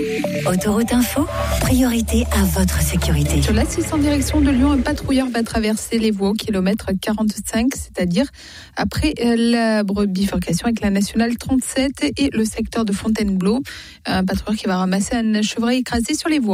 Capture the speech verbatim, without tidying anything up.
Autoroute Info, priorité à votre sécurité. Sur l'A six en direction de Lyon, un patrouilleur va traverser les voies au kilomètre quarante-cinq, c'est-à-dire après la bifurcation avec la nationale trente-sept et le secteur de Fontainebleau. Un patrouilleur qui va ramasser un chevreuil écrasé sur les voies.